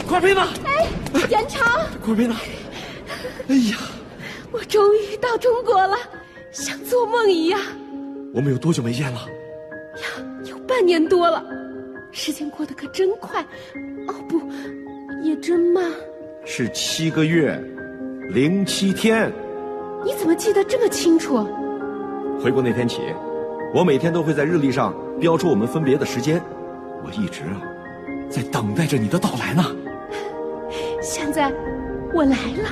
块佩娜， 哎，严长， 块佩娜，哎呀， 我终于到中国了，像做梦一样。 我们有多久没见了？ 呀，有半年多了，时间过得可真快，哦不，也真慢。 是7个月07天。 你怎么记得这么清楚？ 回国那天起，我每天都会在日历上标出我们分别的时间。我一直在等待着你的到来呢。 现在我来了。